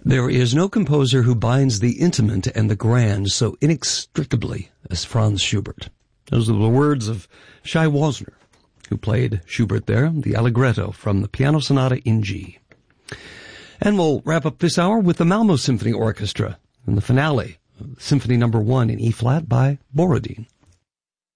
There is no composer who binds the intimate and the grand so inextricably as Franz Schubert. Those are the words of Shai Wozner, who played Schubert there, the Allegretto from the Piano Sonata in G. And we'll wrap up this hour with the Malmo Symphony Orchestra and the finale, Symphony No. 1 in E-flat by Borodin.